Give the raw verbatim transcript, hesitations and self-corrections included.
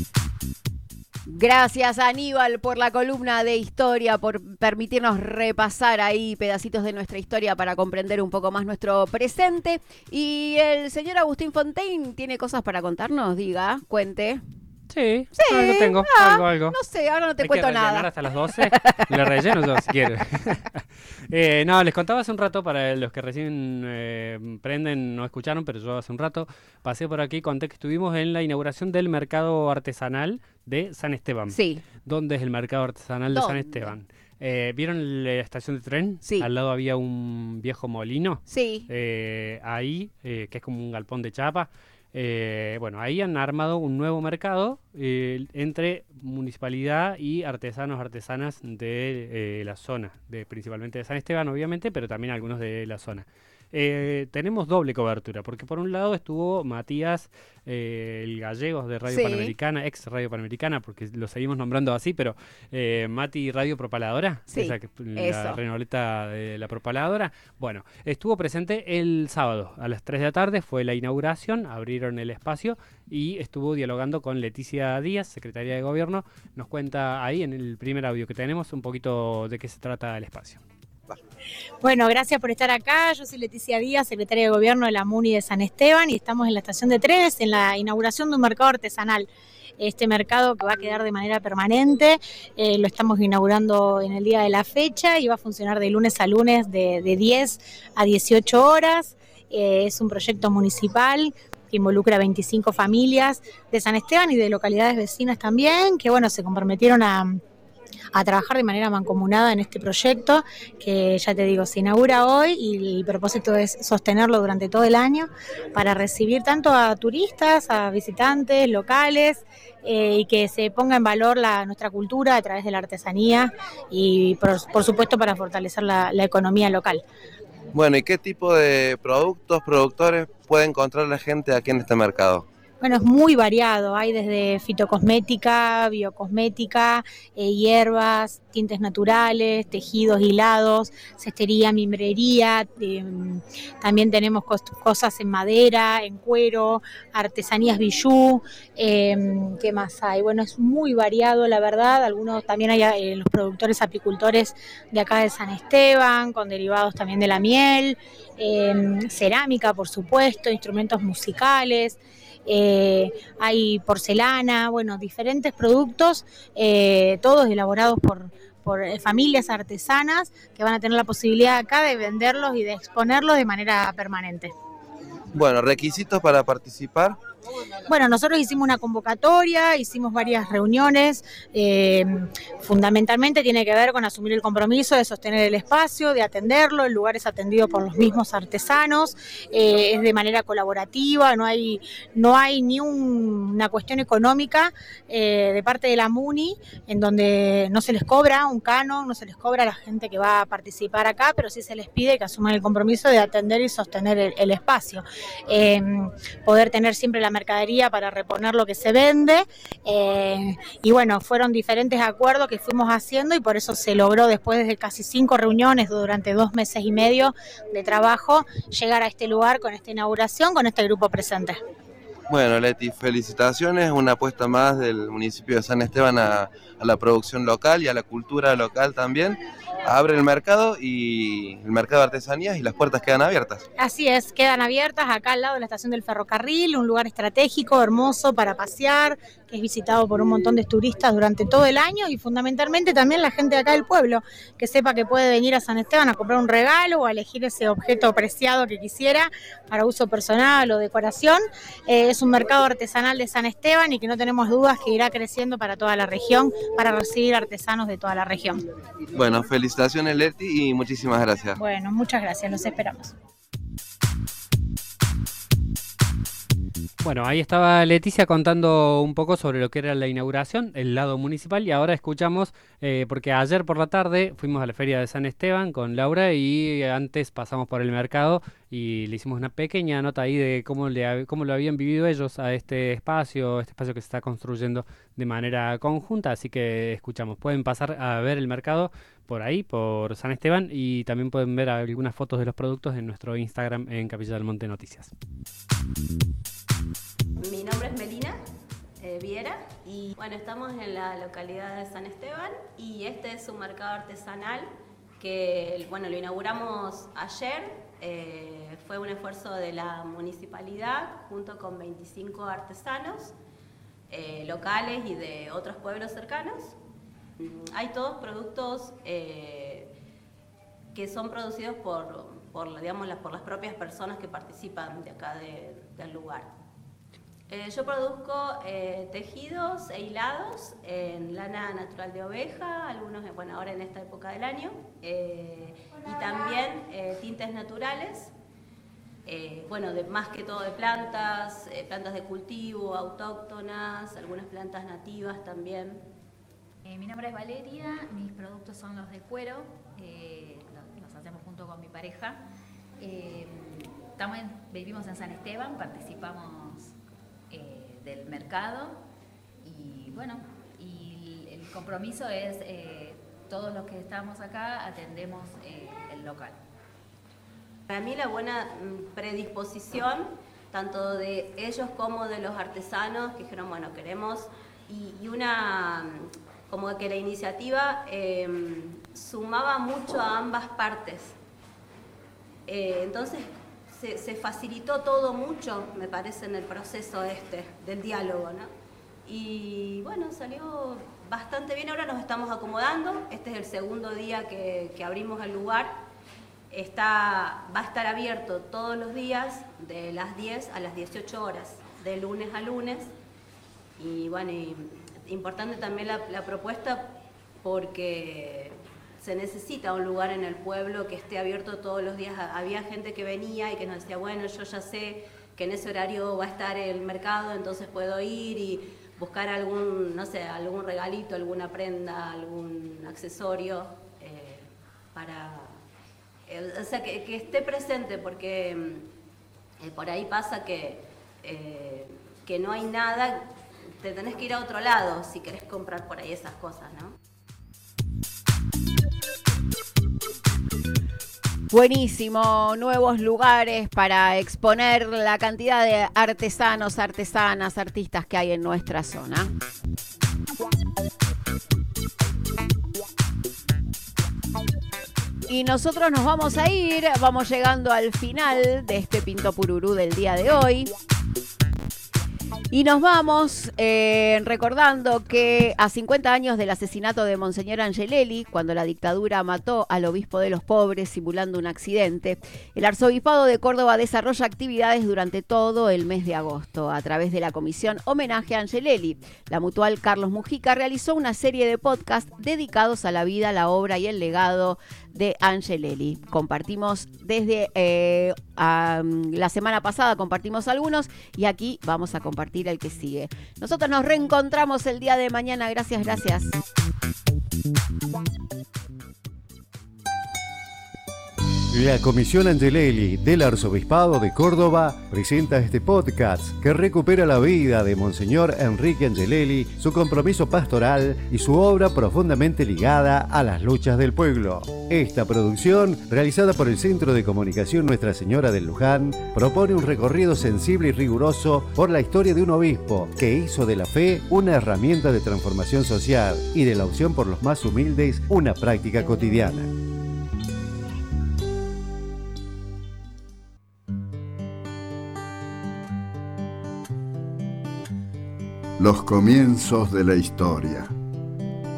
Gracias, Aníbal, por la columna de historia, por permitirnos repasar ahí pedacitos de nuestra historia para comprender un poco más nuestro presente. Y el señor Agustín Fontaine tiene cosas para contarnos, diga, cuente. Sí, sí, algo tengo, ah, algo, algo. No sé, ahora no te Hay cuento que rellenar nada. hasta las doce, le relleno yo si quiero. eh, no, les contaba hace un rato, para los que recién eh, prenden, no escucharon, pero yo hace un rato pasé por aquí, conté que estuvimos en la inauguración del mercado artesanal de San Esteban. Sí. ¿Dónde es el mercado artesanal de ¿Dónde? San Esteban? Eh, ¿Vieron la estación de tren? Sí. Al lado había un viejo molino. Sí. Eh, ahí, eh, que es como un galpón de chapa. Eh, bueno, ahí han armado un nuevo mercado eh, entre municipalidad y artesanos, artesanas de eh, la zona, de, principalmente de San Esteban, obviamente, pero también algunos de la zona. Eh, tenemos doble cobertura, porque por un lado estuvo Matías, eh, el Gallegos de Radio Sí. Panamericana, ex Radio Panamericana, porque lo seguimos nombrando así, pero eh, Mati Radio Propaladora, Sí, esa que, la eso. renoleta de la Propaladora. Bueno, estuvo presente el sábado a las tres de la tarde, fue la inauguración, abrieron el espacio y estuvo dialogando con Leticia Díaz, secretaria de Gobierno. Nos cuenta ahí en el primer audio que tenemos un poquito de qué se trata el espacio. Bueno, gracias por estar acá. Yo soy Leticia Díaz, secretaria de Gobierno de la MUNI de San Esteban, y estamos en la estación de trenes en la inauguración de un mercado artesanal. Este mercado que va a quedar de manera permanente, eh, lo estamos inaugurando en el día de la fecha y va a funcionar de lunes a lunes de, de diez a dieciocho horas. Eh, es un proyecto municipal que involucra veinticinco familias de San Esteban y de localidades vecinas también, que bueno, se comprometieron a... a trabajar de manera mancomunada en este proyecto que, ya te digo, se inaugura hoy y el propósito es sostenerlo durante todo el año para recibir tanto a turistas, a visitantes locales eh, y que se ponga en valor la, nuestra cultura a través de la artesanía y por, por supuesto para fortalecer la, la economía local. Bueno, ¿y qué tipo de productos, productores puede encontrar la gente aquí en este mercado? Bueno, es muy variado, hay desde fitocosmética, biocosmética, eh, hierbas, tintes naturales, tejidos hilados, cestería, mimbrería, eh, también tenemos cos cosas en madera, en cuero, artesanías bijú, eh, ¿qué más hay? Bueno, es muy variado la verdad, algunos también hay eh, los productores apicultores de acá de San Esteban, con derivados también de la miel, eh, cerámica por supuesto, instrumentos musicales. Eh, hay porcelana, bueno, diferentes productos, eh, todos elaborados por, por familias artesanas que van a tener la posibilidad acá de venderlos y de exponerlos de manera permanente. Bueno, requisitos para participar. Bueno, nosotros hicimos una convocatoria, hicimos varias reuniones, eh, fundamentalmente tiene que ver con asumir el compromiso de sostener el espacio, de atenderlo, el lugar es atendido por los mismos artesanos, eh, es de manera colaborativa, no hay, no hay ni un, una cuestión económica eh, de parte de la MUNI, en donde no se les cobra un canon, no se les cobra a la gente que va a participar acá, pero sí se les pide que asuman el compromiso de atender y sostener el, el espacio, eh, poder tener siempre la mercadería para reponer lo que se vende eh, y bueno, fueron diferentes acuerdos que fuimos haciendo y por eso se logró después de casi cinco reuniones durante dos meses y medio de trabajo llegar a este lugar con esta inauguración, con este grupo presente. Bueno, Leti, felicitaciones, una apuesta más del municipio de San Esteban a, a la producción local y a la cultura local también. Abre el mercado y el mercado de artesanías y las puertas quedan abiertas. Así es, quedan abiertas acá al lado de la estación del ferrocarril, un lugar estratégico, hermoso para pasear, que es visitado por un montón de turistas durante todo el año y fundamentalmente también la gente de acá del pueblo, que sepa que puede venir a San Esteban a comprar un regalo o a elegir ese objeto preciado que quisiera para uso personal o decoración. Eh, es un mercado artesanal de San Esteban y que no tenemos dudas que irá creciendo para toda la región, para recibir artesanos de toda la región. Bueno, felicitaciones Leti y muchísimas gracias. Bueno, muchas gracias, los esperamos. Bueno, ahí estaba Leticia contando un poco sobre lo que era la inauguración, el lado municipal, y ahora escuchamos, eh, porque ayer por la tarde fuimos a la feria de San Esteban con Laura y antes pasamos por el mercado y le hicimos una pequeña nota ahí de cómo, le, cómo lo habían vivido ellos a este espacio, este espacio que se está construyendo de manera conjunta, así que escuchamos, pueden pasar a ver el mercado por ahí, por San Esteban, y también pueden ver algunas fotos de los productos en nuestro Instagram en Capilla del Monte Noticias. Mi nombre es Melina, eh, Viera y bueno, estamos en la localidad de San Esteban y este es un mercado artesanal que bueno, lo inauguramos ayer, eh, fue un esfuerzo de la municipalidad junto con veinticinco artesanos eh, locales y de otros pueblos cercanos. Hay todos productos eh, que son producidos por, por, digamos, por las propias personas que participan de acá de, del lugar. Eh, yo produzco eh, tejidos e hilados en lana natural de oveja, algunos, bueno, ahora en esta época del año, eh, y también eh, tintes naturales, eh, bueno, de, más que todo de plantas, eh, plantas de cultivo, autóctonas, algunas plantas nativas también. Eh, mi nombre es Valeria, mis productos son los de cuero, eh, los, los hacemos junto con mi pareja. Eh, estamos en, vivimos en San Esteban, participamos eh, del mercado y bueno, y el, el compromiso es eh, todos los que estamos acá atendemos eh, el local. Para mí la buena predisposición, tanto de ellos como de los artesanos, que dijeron, bueno, queremos, y, y una... como que la iniciativa eh, sumaba mucho a ambas partes. Eh, entonces se, se facilitó todo mucho, me parece, en el proceso este del diálogo, ¿no? Y bueno, salió bastante bien, ahora nos estamos acomodando, este es el segundo día que, que abrimos el lugar, Está, va a estar abierto todos los días de las diez a las dieciocho horas, de lunes a lunes, y bueno, y, importante también la, la propuesta porque se necesita un lugar en el pueblo que esté abierto todos los días. Había gente que venía y que nos decía, bueno, yo ya sé que en ese horario va a estar el mercado, entonces puedo ir y buscar algún, no sé, algún regalito, alguna prenda, algún accesorio eh, para... Eh, o sea, que, que esté presente porque eh, por ahí pasa que, eh, que no hay nada. Te tenés que ir a otro lado si querés comprar por ahí esas cosas, ¿no? Buenísimo, nuevos lugares para exponer la cantidad de artesanos, artesanas, artistas que hay en nuestra zona. Y nosotros nos vamos a ir, vamos llegando al final de este Pinto Pururú del día de hoy. Y nos vamos eh, recordando que a cincuenta años del asesinato de Monseñor Angelelli, cuando la dictadura mató al obispo de los pobres simulando un accidente, el arzobispado de Córdoba desarrolla actividades durante todo el mes de agosto. A través de la comisión Homenaje a Angelelli, la Mutual Carlos Mujica realizó una serie de podcasts dedicados a la vida, la obra y el legado de Angelelli. Compartimos desde eh, a, la semana pasada, compartimos algunos y aquí vamos a compartir el que sigue. Nosotros nos reencontramos el día de mañana. Gracias, gracias. La Comisión Angelelli del Arzobispado de Córdoba presenta este podcast que recupera la vida de Monseñor Enrique Angelelli, su compromiso pastoral y su obra profundamente ligada a las luchas del pueblo. Esta producción, realizada por el Centro de Comunicación Nuestra Señora del Luján, propone un recorrido sensible y riguroso por la historia de un obispo que hizo de la fe una herramienta de transformación social y de la opción por los más humildes una práctica cotidiana. Los comienzos de la historia.